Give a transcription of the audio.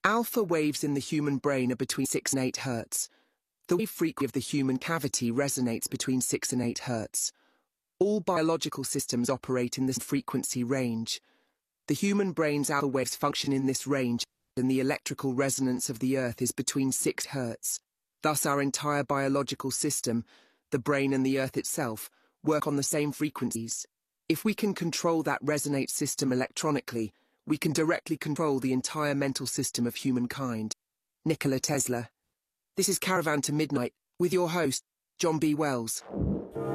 Alpha waves in the human brain are between 6 and 8 Hz. The wave frequency of the human cavity resonates between 6 and 8 Hz. All biological systems operate in this frequency range. The human brain's alpha waves function in this range, and the electrical resonance of the Earth is between 6 Hz. Thus our entire biological system, the brain and the Earth itself, work on the same frequencies. If we can control that resonate system electronically, we can directly control the entire mental system of humankind. Nikola Tesla. This is Caravan to Midnight, with your host, John B. Wells.